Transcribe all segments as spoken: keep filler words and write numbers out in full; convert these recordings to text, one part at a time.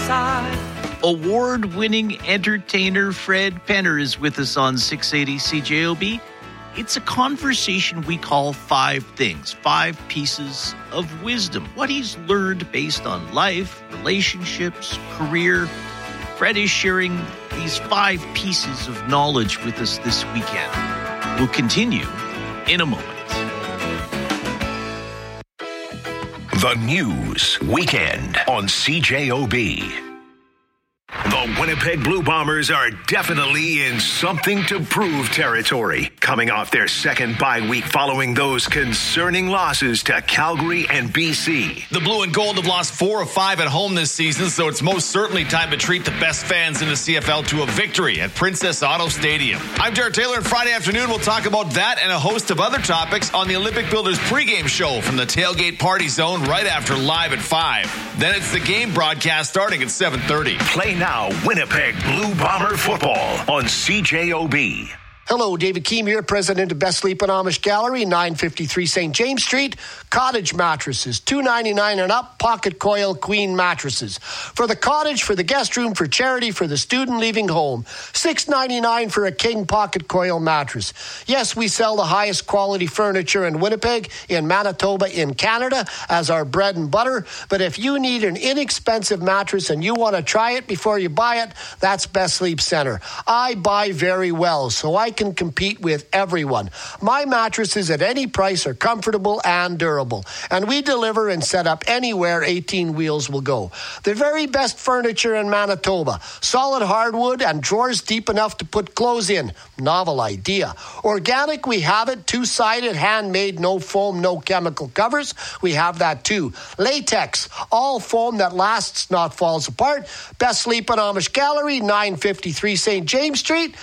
side. Award-winning entertainer Fred Penner is with us on six eighty C J O B. It's a conversation we call Five Things, five pieces of wisdom, what he's learned based on life, relationships, career. Fred is sharing these five pieces of knowledge with us this weekend. We'll continue in a moment. The News Weekend on C J O B. The Winnipeg Blue Bombers are definitely in something to prove territory, coming off their second bye week following those concerning losses to Calgary and B C. The Blue and Gold have lost four of five at home this season, so it's most certainly time to treat the best fans in the C F L to a victory at Princess Auto Stadium. I'm Derek Taylor, and Friday afternoon we'll talk about that and a host of other topics on the Olympic Builders pregame show from the Tailgate Party Zone right after Live at five. Then it's the game broadcast starting at seven thirty. Play now Winnipeg Blue Bomber football on C J O B. Hello, David Keem here, president of Best Sleep and Amish Gallery, nine fifty-three Saint James Street. Cottage mattresses, two ninety-nine and up, pocket coil queen mattresses. For the cottage, for the guest room, for charity, for the student leaving home. six ninety-nine for a king pocket coil mattress. Yes, we sell the highest quality furniture in Winnipeg, in Manitoba, in Canada, as our bread and butter. But if you need an inexpensive mattress and you want to try it before you buy it, that's Best Sleep Center. I buy very well, so I can compete with everyone. My mattresses at any price are comfortable and durable, and we deliver and set up anywhere eighteen wheels will go. The very best furniture in Manitoba. Solid hardwood and drawers deep enough to put clothes in. Novel idea. Organic, we have it. Two-sided, handmade, no foam, no chemical covers. We have that too. Latex, all foam that lasts, not falls apart. Best Sleep and Amish Gallery, nine fifty-three Saint James Street.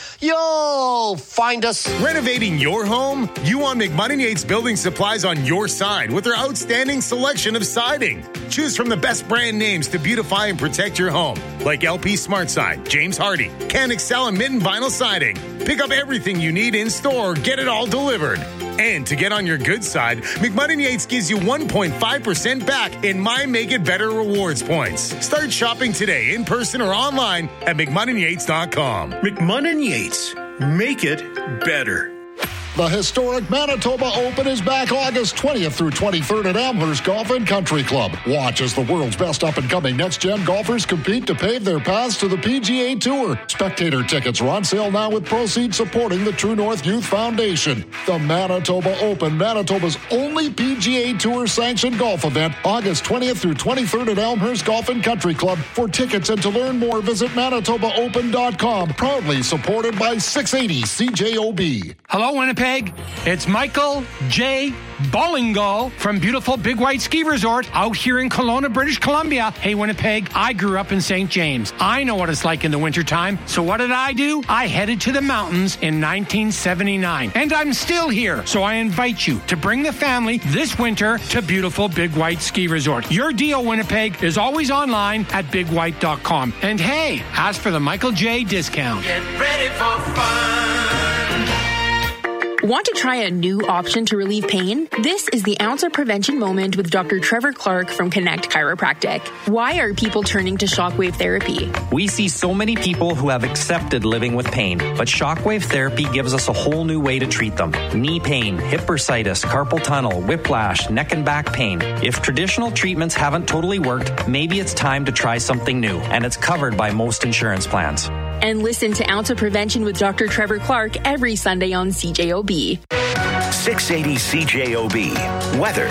Yo! Find us. Renovating your home? You want McMunn and Yates Building Supplies on your side with their outstanding selection of siding. Choose from the best brand names to beautify and protect your home, like L P SmartSide, James Hardy, Can Excel, and Mitten Vinyl Siding. Pick up everything you need in store, get it all delivered. And to get on your good side, McMunn and Yates gives you one point five percent back in My Make It Better rewards points. Start shopping today in person or online at mcmunn and yates dot com. McMunn and Yates. Make it better. The historic Manitoba Open is back August twentieth through twenty-third at Amherst Golf and Country Club. Watch as the world's best up-and-coming next-gen golfers compete to pave their paths to the P G A Tour. Spectator tickets are on sale now with proceeds supporting the True North Youth Foundation. The Manitoba Open, Manitoba's only P G A Tour sanctioned golf event, August twentieth through twenty-third at Elmhurst Golf and Country Club. For tickets and to learn more, visit manitoba open dot com. Proudly supported by six eighty C J O B. Hello, Winnipeg. It's Michael J. Bollingo from beautiful Big White Ski Resort out here in Kelowna, British Columbia. Hey, Winnipeg, I grew up in Saint James. I know what it's like in the wintertime. So what did I do? I headed to the mountains in nineteen seventy-nine. And I'm still here. So I invite you to bring the family this winter to beautiful Big White Ski Resort. Your deal, Winnipeg, is always online at big white dot com. And hey, ask for the Michael J. discount. Get ready for fun. Want to try a new option to relieve pain? This is the Ounce of Prevention Moment with Doctor Trevor Clark from Connect Chiropractic. Why are people turning to shockwave therapy? We see so many people who have accepted living with pain, but shockwave therapy gives us a whole new way to treat them. Knee pain, hip bursitis, carpal tunnel, whiplash, neck and back pain. If traditional treatments haven't totally worked, maybe it's time to try something new, and it's covered by most insurance plans. And listen to Ounce of Prevention with Doctor Trevor Clark every Sunday on C J O B. six eighty C J O B. Weather.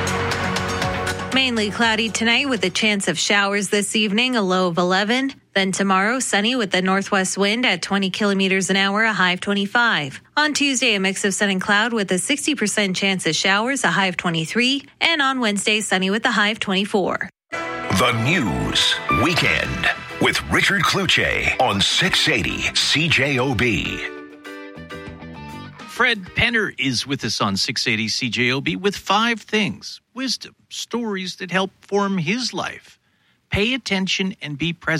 Mainly cloudy tonight with a chance of showers this evening, a low of eleven. Then tomorrow, sunny with the northwest wind at twenty kilometers an hour, a high of twenty-five. On Tuesday, a mix of sun and cloud with a sixty percent chance of showers, a high of twenty-three. And on Wednesday, sunny with a high of twenty-four. The News Weekend with Richard Cloutier on six eighty C J O B. Fred Penner is with us on six eighty C J O B with five things, wisdom, stories that help form his life. Pay attention and be present.